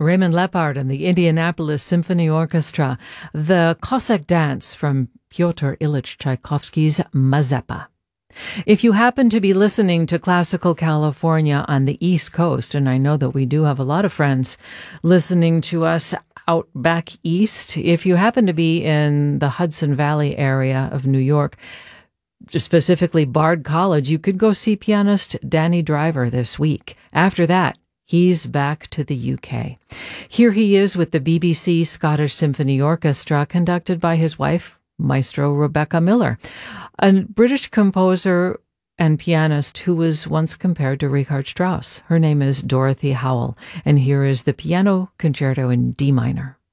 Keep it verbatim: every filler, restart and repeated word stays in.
Raymond Lepard and the Indianapolis Symphony Orchestra, the Cossack Dance from Pyotr Ilyich Tchaikovsky's Mazeppa. If you happen to be listening to Classical California on the East Coast, and I know that we do have a lot of friends listening to us out back east, if you happen to be in the Hudson Valley area of New York, specifically Bard College, you could go see pianist Danny Driver this week. After that, he's back to the U K. Here he is with the B B C Scottish Symphony Orchestra, conducted by his wife, Maestro Rebecca Miller, a British composer and pianist who was once compared to Richard Strauss. Her name is Dorothy Howell, and here is the Piano Concerto in D minor.